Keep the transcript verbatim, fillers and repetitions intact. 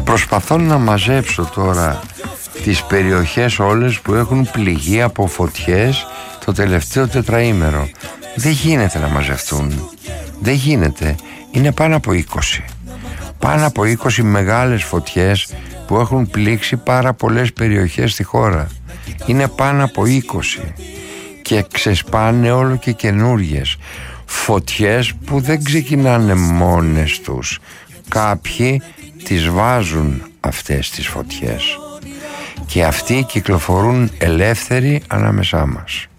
Προσπαθώ να μαζέψω τώρα τις περιοχές όλες που έχουν πληγεί από φωτιές το τελευταίο τετραήμερο. Δεν γίνεται να μαζευτούν. Δεν γίνεται. Είναι πάνω από είκοσι. Πάνω από είκοσι μεγάλες φωτιές που έχουν πλήξει πάρα πολλές περιοχές στη χώρα. Είναι πάνω από είκοσι. Και ξεσπάνε όλο και καινούριες φωτιές που δεν ξεκινάνε μόνες τους. Κάποιοι τις βάζουν αυτές τις φωτιές και αυτοί κυκλοφορούν ελεύθεροι ανάμεσά μας.